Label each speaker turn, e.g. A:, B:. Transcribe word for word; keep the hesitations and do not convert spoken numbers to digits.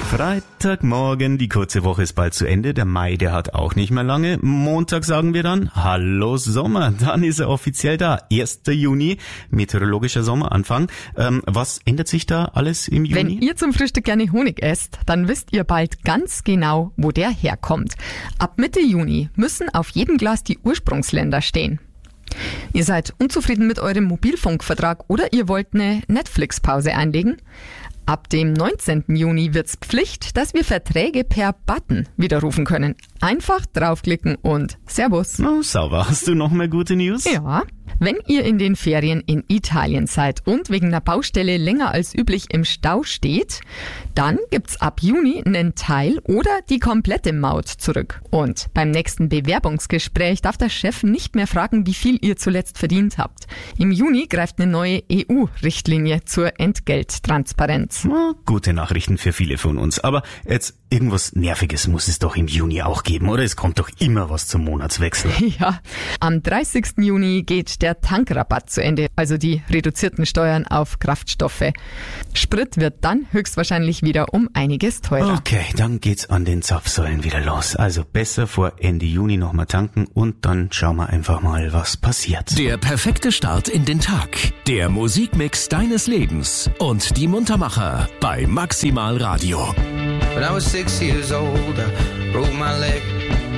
A: Freitagmorgen, die kurze Woche ist bald zu Ende. Der Mai, der hat auch nicht mehr lange. Montag sagen wir dann, hallo Sommer. Dann ist er offiziell da. erster Juni, meteorologischer Sommeranfang. Ähm, was ändert sich da alles im Juni?
B: Wenn ihr zum Frühstück gerne Honig esst, dann wisst ihr bald ganz genau, wo der herkommt. Ab Mitte Juni müssen auf jedem Glas die Ursprungsländer stehen. Ihr seid unzufrieden mit eurem Mobilfunkvertrag oder ihr wollt eine Netflix-Pause einlegen? Ab dem neunzehnten Juni wird's Pflicht, dass wir Verträge per Button widerrufen können. Einfach draufklicken und Servus.
A: Oh, sauber. Hast du noch mehr gute News?
B: Ja. Wenn ihr in den Ferien in Italien seid und wegen einer Baustelle länger als üblich im Stau steht, dann gibt's ab Juni einen Teil oder die komplette Maut zurück. Und beim nächsten Bewerbungsgespräch darf der Chef nicht mehr fragen, wie viel ihr zuletzt verdient habt. Im Juni greift eine neue E U-Richtlinie zur Entgelttransparenz.
A: Oh, gute Nachrichten für viele von uns. Aber jetzt irgendwas Nerviges muss es doch im Juni auch geben, oder? Es kommt doch immer was zum Monatswechsel.
B: Ja, am dreißigsten Juni geht der Tankrabatt zu Ende, also die reduzierten Steuern auf Kraftstoffe. Sprit wird dann höchstwahrscheinlich wieder um einiges teurer.
A: Okay, dann geht's an den Zapfsäulen wieder los. Also besser vor Ende Juni nochmal tanken und dann schauen wir einfach mal, was passiert.
C: Der perfekte Start in den Tag. Der Musikmix deines Lebens und die Muntermacher bei Maximal Radio.
D: When I was six years old, I broke my leg.